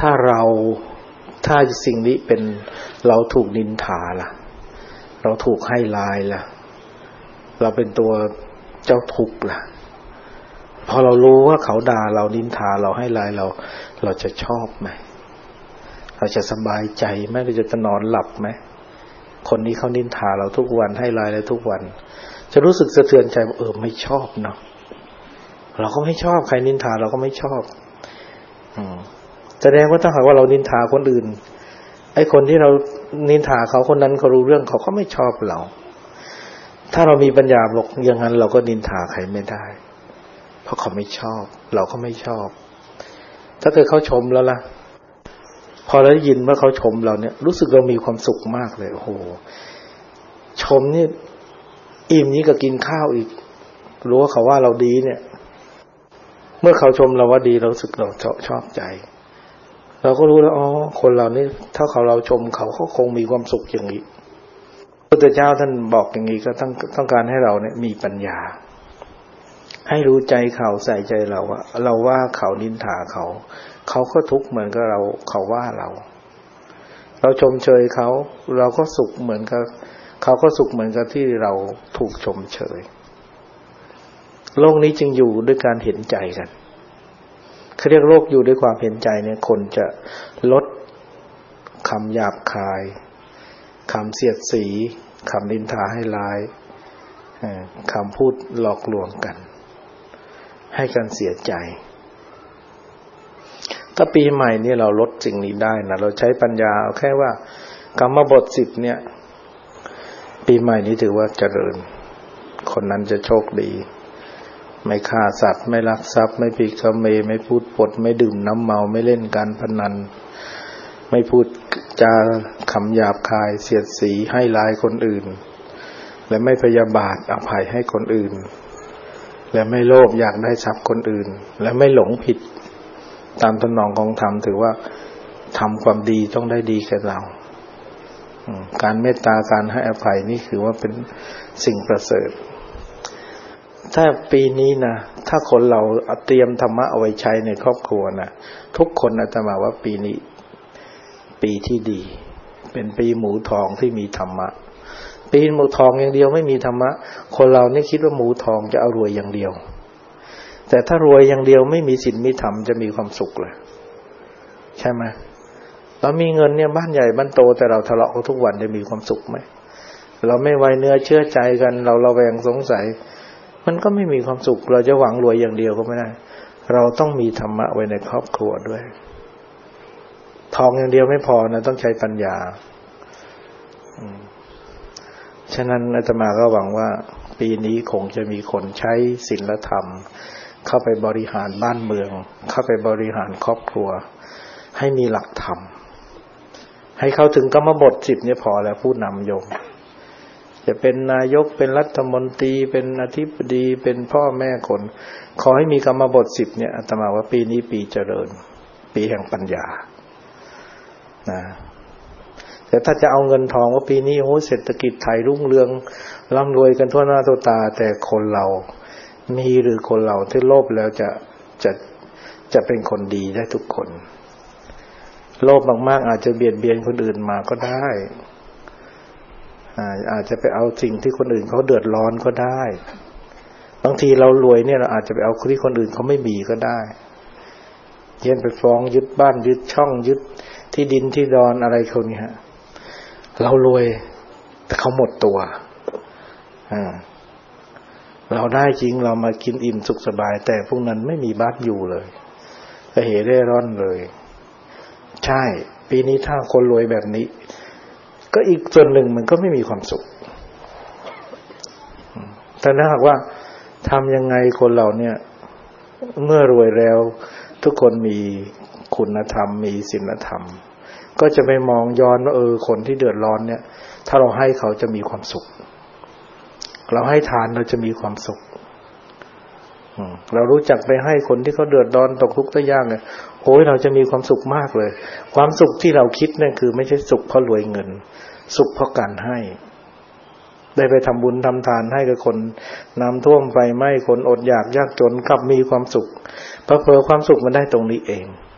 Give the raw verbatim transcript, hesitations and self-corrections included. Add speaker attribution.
Speaker 1: ถ้าเราถ้าสิ่งนี้เป็นเราถูกนินทาล่ะเราถูกให้ลายล่ะเราเป็นตัวเจ้าทุกข์ล่ะพอเรารู้ว่าเขาด่าเรานินทาเราให้ลายเราเราจะชอบไหมเราจะสบายใจไหมเราจะนอนหลับไหมคนนี้เขานินทาเราทุกวันให้ลายเราทุกวันจะรู้สึกสะเทือนใจว่าเออไม่ชอบเนาะเราก็ไม่ชอบใครนินทาเราก็ไม่ชอบอืมแสดงว่าถ้าหากว่าเรานินทาคนอื่นไอ้คนที่เรานินทาเขาคนนั้นเขารู้เรื่องเขาก็ไม่ชอบเราถ้าเรามีปัญญาบอกอย่างนั้นเราก็นินทาใครไม่ได้เพราะเขาไม่ชอบเราก็ไม่ชอบถ้าเกิดเขาชมแล้วล่ะพอเราได้ยินว่าเขาชมเราเนี่ยรู้สึกเรามีความสุขมากเลยโอ้โหชมนี่อิ่มนี้ก็กินข้าวอีกรู้ว่าเขาว่าเราดีเนี่ยเมื่อเขาชมเราว่าดีเรารู้สึกเราชอบใจเราก็รู้แล้วอ๋อคนเรานี่ถ้าเขาเราชมเขาเขาคงมีความสุขอย่างนี้พระพุทธเจ้าท่านบอกอย่างนี้ก็ต้องต้องการให้เราเนี่ยมีปัญญาให้รู้ใจเขาใส่ใจเราว่าเราว่าเขานินทาเขาเขาก็ทุกข์เหมือนกับเราเขาว่าเราเราชมเชยเขาเราก็สุขเหมือนกับเขาก็สุขเหมือนกับที่เราถูกชมเชยโลกนี้จึงอยู่ด้วยการเห็นใจกันเขาเรียกโลกอยู่ด้วยความเห็นใจเนี่ยคนจะลดคำหยาบคายคำเสียดสีคำนินทาให้ร้ายคำพูดหลอกลวงกันให้กันเสียใจถ้าปีใหม่นี่เราลดสิ่งนี้ได้นะเราใช้ปัญญาเอาแค่ว่ากรรมบทสิบเนี่ยปีใหม่นี้ถือว่าเจริญคนนั้นจะโชคดีไม่ฆ่าสัตว์ไม่ลักทรัพย์ไม่ผิดคเมไม่พูดปดไม่ดื่มน้ำเมาไม่เล่นการพนันไม่พูดจาคำหยาบคายเสียดสีให้ร้ายคนอื่นและไม่พยาบาทอภัยให้คนอื่นและไม่โลภอยากได้ทรัพย์คนอื่นและไม่หลงผิดตามตำนองของธรรมถือว่าทำความดีต้องได้ดีแก่เราการเมตตาการให้อภัยนี่คือว่าเป็นสิ่งประเสริฐถ้าปีนี้นะถ้าคนเราเตรียมธรรมะเอาไว้ใช้ในครอบครัวนะทุกคนอาตมาว่าปีนี้ปีที่ดีเป็นปีหมูทองที่มีธรรมะปีหมูทองอย่างเดียวไม่มีธรรมะคนเรานี่คิดว่าหมูทองจะเอารวยอย่างเดียวแต่ถ้ารวยอย่างเดียวไม่มีศีลมีธรรมจะมีความสุขเลยใช่ไหมเรามีเงินเนี่ยบ้านใหญ่บ้านโตแต่เราทะเลาะกันทุกวันจะมีความสุขไหมเราไม่ไว้เนื้อเชื่อใจกันเราระแวงสงสัยมันก็ไม่มีความสุขเราจะหวังรวยอย่างเดียวก็ไม่ได้เราต้องมีธรรมะไว้ในครอบครัวด้วยทองอย่างเดียวไม่พอนะต้องใช้ปัญญาฉะนั้นอาตมาก็หวังว่าปีนี้คงจะมีคนใช้ศีลธรรมเข้าไปบริหารบ้านเมืองเข้าไปบริหารครอบครัวให้มีหลักธรรมให้เข้าถึงกรรมบทสิบเนี่ยพอแล้วผู้นำโยมจะเป็นนายกเป็นรัฐมนตรีเป็นอธิบดีเป็นพ่อแม่คนขอให้มีกรรมบทสิบเนี่ยอาตมาว่าปีนี้ปีเจริญปีแห่งปัญญานะแต่ถ้าจะเอาเงินทองว่าปีนี้โอ้เศรษฐกิจไทยรุ่งเรืองร่ำรวยกันทั่วหน้าทั่วตาแต่คนเรามีหรือคนเราที่โลภแล้วจะจะจะเป็นคนดีได้ทุกคนโลภมากๆอาจจะเบียดเบียนคนอื่นมาก็ได้อาจจะไปเอาสิ่งที่คนอื่นเขาเดือดร้อนก็ได้บางทีเรารวยเนี่ยเราอาจจะไปเอาที่คนอื่นเขาไม่มีก็ได้เช่นไปฟ้องยึดบ้านยึดช่องยึดที่ดินที่ดอนอะไรคนนี้ฮะเรารวยแต่เขาหมดตัวอ่าเราได้จริงเรามากินอิ่มสุขสบายแต่พวกนั้นไม่มีบ้านอยู่เลยก็เหเร่ร่อนเลยใช่ปีนี้ถ้าคนรวยแบบนี้ก็อีกส่วนหนึ่งมันก็ไม่มีความสุขแต่ถ้าหากว่าทำยังไงคนเราเนี่ยเมื่อรวยแล้วทุกคนมีคุณธรรมมีศีลธรรมก็จะไปมองย้อนว่าเออคนที่เดือดร้อนเนี่ยถ้าเราให้เขาจะมีความสุขเราให้ทานเราจะมีความสุขเรารู้จักไปให้คนที่เขาเดือดร้อนตกทุกข์ได้ยากเนี่ยโอ้ยเราจะมีความสุขมากเลยความสุขที่เราคิดนั่นคือไม่ใช่สุขเพราะรวยเงินสุขเพราะการให้ได้ไปทำบุญทำทานให้กับคนน้ำท่วมไฟไหม้คนอดอยากยากจนกลับมีความสุขเพราะเพอความสุขมันได้ตรงนี้เอง